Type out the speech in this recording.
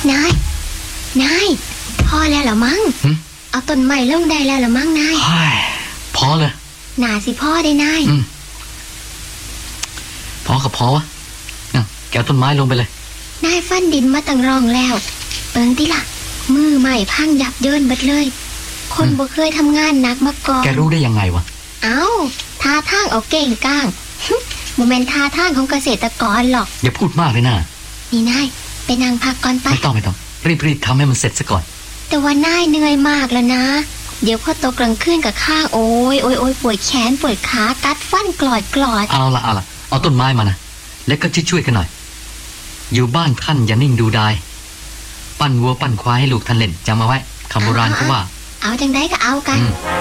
นายพอแล้วเหรอมั้งเอาต้นไม้ลงได้แล้วเหรอมั้งนายพอเลยหนาสิพ่อได้นายพอกับพอวะแกต้นไม้ลงไปเลยนายฟันดินมาตั้งรองแล้วเบิ่งติล่ะมือใหม่พังยับเยินบัดเลยคนบ่เคยทำงานหนักมาก่อนแกรู้ได้ยังไงวะท่าทางเอาเก่งก้างโมเมนต์ท่าทางของเกษตรกรหรอกอย่าพูดมากเลยนะนี่นายไปนั่งพักก่อนไปไม่ต้องรีบทำให้มันเสร็จซะก่อนแต่ว่านายเหนื่อยมากแล้วนะเดี๋ยวพอตกกลางคืนกับข้างโอ้ยปวดแขนปวดขากัดฟันกรอดเอาละเอาต้นไม้มานะแล้วก็ช่วยกันหน่อยอยู่บ้านท่านอย่านิ่งดูดายปั้นวัวปั้นควายให้ลูกท่านเล่นจำเอาไว้คำโบราณเขาว่าเอาจังได้ก็เอากัน